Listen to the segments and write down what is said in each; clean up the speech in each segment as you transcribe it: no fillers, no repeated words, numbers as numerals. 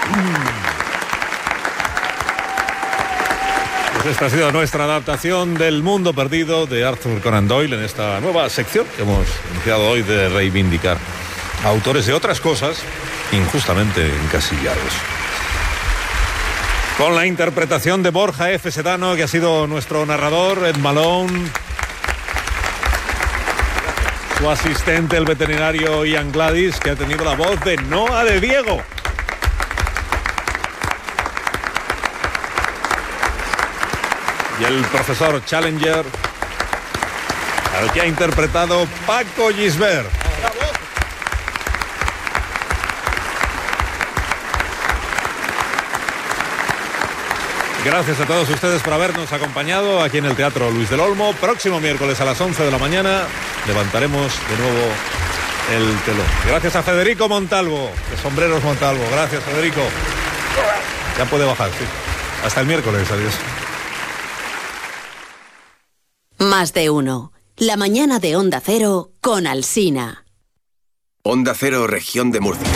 Pues esta ha sido nuestra adaptación del Mundo Perdido de Arthur Conan Doyle en esta nueva sección que hemos iniciado hoy de reivindicar a autores de otras cosas injustamente encasillados. Con la interpretación de Borja F. Sedano, que ha sido nuestro narrador, Ed Malone, su asistente, el veterinario Ian Gladys, que ha tenido la voz de Noa de Diego. Y el profesor Challenger, al que ha interpretado Paco Gisbert. Gracias a todos ustedes por habernos acompañado aquí en el Teatro Luis del Olmo. Próximo miércoles a las 11 de la mañana levantaremos de nuevo el telón. Gracias a Federico Montalvo, de Sombreros Montalvo. Gracias, Federico. Ya puede bajar, sí. Hasta el miércoles, adiós. Más de uno. La mañana de Onda Cero con Alsina. Onda Cero, Región de Murcia.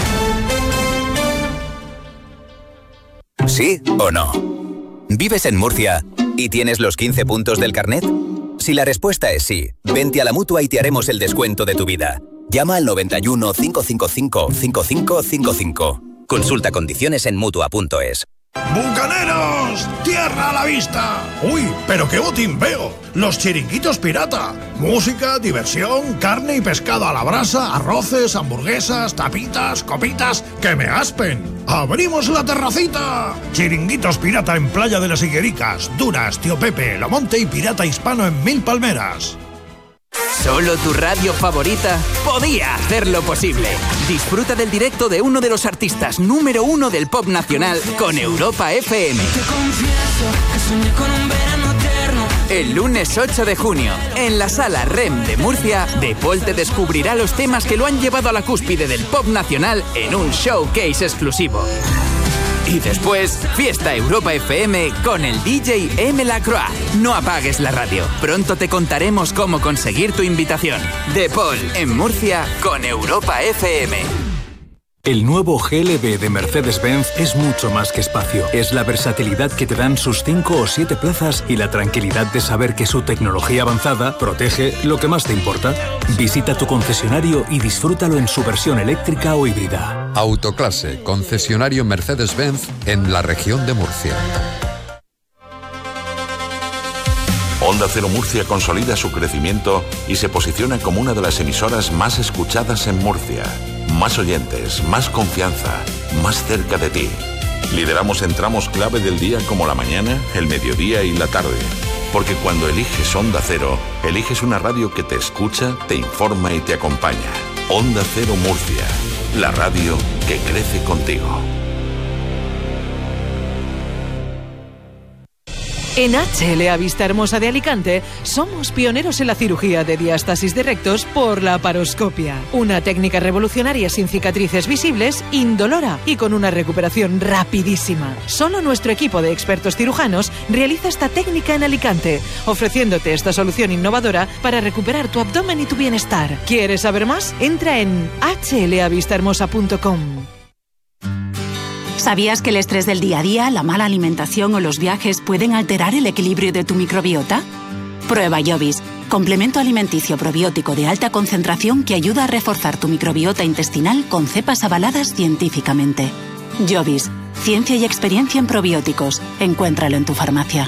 ¿Sí o no? ¿Vives en Murcia y tienes los 15 puntos del carnet? Si la respuesta es sí, vente a la Mutua y te haremos el descuento de tu vida. Llama al 91 555 5555. Consulta condiciones en Mutua.es. ¡Bucaneros! ¡Tierra a la vista! ¡Uy, pero qué botín veo! ¡Los chiringuitos pirata! Música, diversión, carne y pescado a la brasa, arroces, hamburguesas, tapitas, copitas... ¡Que me aspen! ¡Abrimos la terracita! Chiringuitos pirata en Playa de las Higuericas, Duras, Tío Pepe, Lomonte y Pirata Hispano en Mil Palmeras. Solo tu radio favorita podía hacerlo posible. Disfruta del directo de uno de los artistas número 1 del pop nacional con Europa FM. El lunes 8 de junio, en la Sala REM de Murcia, De Paul te descubrirá los temas que lo han llevado a la cúspide del pop nacional en un showcase exclusivo. Y después, Fiesta Europa FM con el DJ M. Lacroix. No apagues la radio. Pronto te contaremos cómo conseguir tu invitación. De Paul, en Murcia, con Europa FM. El nuevo GLB de Mercedes-Benz es mucho más que espacio. Es la versatilidad que te dan sus 5 o 7 plazas y la tranquilidad de saber que su tecnología avanzada protege lo que más te importa. Visita tu concesionario y disfrútalo en su versión eléctrica o híbrida. Autoclase, concesionario Mercedes-Benz en la región de Murcia. Onda Cero Murcia consolida su crecimiento y se posiciona como una de las emisoras más escuchadas en Murcia. Más oyentes, más confianza, más cerca de ti. Lideramos en tramos clave del día como la mañana, el mediodía y la tarde. Porque cuando eliges Onda Cero, eliges una radio que te escucha, te informa y te acompaña. Onda Cero Murcia, la radio que crece contigo. En HLA Vista Hermosa de Alicante somos pioneros en la cirugía de diástasis de rectos por la laparoscopia. Una técnica revolucionaria sin cicatrices visibles, indolora y con una recuperación rapidísima. Solo nuestro equipo de expertos cirujanos realiza esta técnica en Alicante, ofreciéndote esta solución innovadora para recuperar tu abdomen y tu bienestar. ¿Quieres saber más? Entra en hlavistahermosa.com. ¿Sabías que el estrés del día a día, la mala alimentación o los viajes pueden alterar el equilibrio de tu microbiota? Prueba Jovis, complemento alimenticio probiótico de alta concentración que ayuda a reforzar tu microbiota intestinal con cepas avaladas científicamente. Jovis, ciencia y experiencia en probióticos. Encuéntralo en tu farmacia.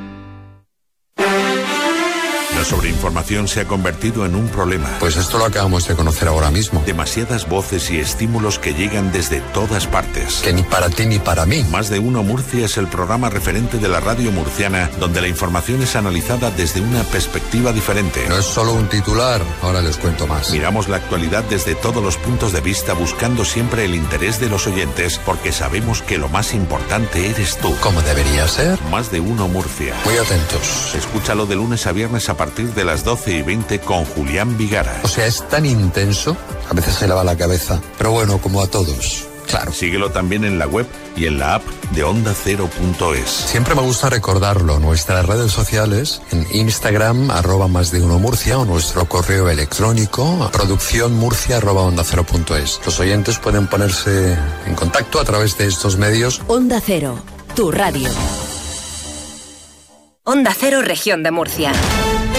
La sobreinformación se ha convertido en un problema. Pues esto lo acabamos de conocer ahora mismo. Demasiadas voces y estímulos que llegan desde todas partes. Que ni para ti ni para mí. Más de Uno Murcia es el programa referente de la radio murciana, donde la información es analizada desde una perspectiva diferente. No es solo un titular, ahora les cuento más. Miramos la actualidad desde todos los puntos de vista, buscando siempre el interés de los oyentes, porque sabemos que lo más importante eres tú. Como debería ser. Más de Uno Murcia. Muy atentos. Escúchalo de lunes a viernes a partir de las 12:20 con Julián Vigara. O sea, es tan intenso, a veces se le va la cabeza. Pero bueno, como a todos. Claro. Síguelo también en la web y en la app de OndaCero.es. Siempre me gusta recordarlo. Nuestras redes sociales, en Instagram, @más-de-1Murcia, o nuestro correo electrónico, produccionmurcia@ondacero.es. Los oyentes pueden ponerse en contacto a través de estos medios. Onda Cero, tu radio. Onda Cero, Región de Murcia.